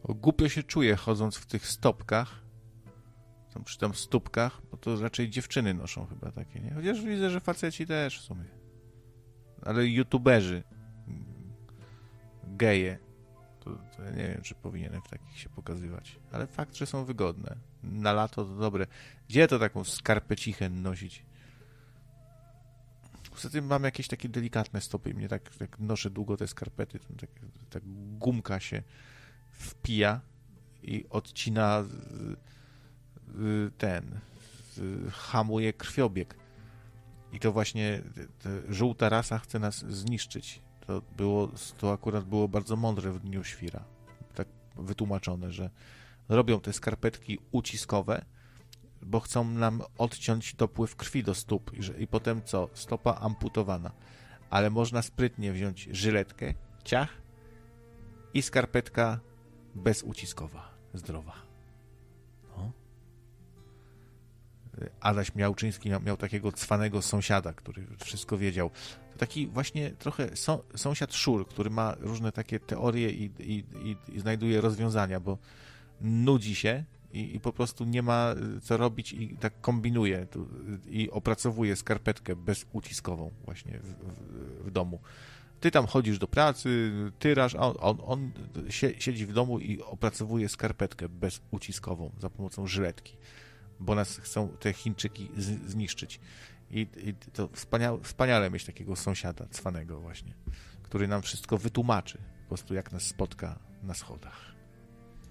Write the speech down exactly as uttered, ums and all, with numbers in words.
Bo głupio się czuję chodząc w tych stopkach, tam, czy tam stópkach, bo to raczej dziewczyny noszą chyba takie, nie? Chociaż widzę, że faceci też w sumie. Ale youtuberzy, geje, to, to ja nie wiem, czy powinienem w takich się pokazywać. Ale fakt, że są wygodne. Na lato to dobre. Gdzie to taką skarpecichę nosić? Poza tym mam jakieś takie delikatne stopy i mnie tak, jak noszę długo te skarpety, to tak, tak gumka się wpija i odcina ten, hamuje krwiobieg. I to właśnie żółta rasa chce nas zniszczyć. To było, to akurat było bardzo mądre w Dniu Świra. Tak wytłumaczone, że robią te skarpetki uciskowe, bo chcą nam odciąć dopływ krwi do stóp i, że, i potem co? Stopa amputowana. Ale można sprytnie wziąć żyletkę, ciach i skarpetka bezuciskowa, zdrowa. No. Adaś Miałczyński miał, miał takiego cwanego sąsiada, który wszystko wiedział. To taki właśnie trochę są, sąsiad szur, który ma różne takie teorie i, i, i, i znajduje rozwiązania, bo nudzi się i, i po prostu nie ma co robić i tak kombinuje tu, i opracowuje skarpetkę bezuciskową właśnie w, w, w domu. Ty tam chodzisz do pracy, tyrasz, a on, on, on siedzi w domu i opracowuje skarpetkę bezuciskową za pomocą żyletki, bo nas chcą te Chińczyki z, zniszczyć. I, i to wspaniale, wspaniale mieć takiego sąsiada cwanego właśnie, który nam wszystko wytłumaczy, po prostu jak nas spotka na schodach.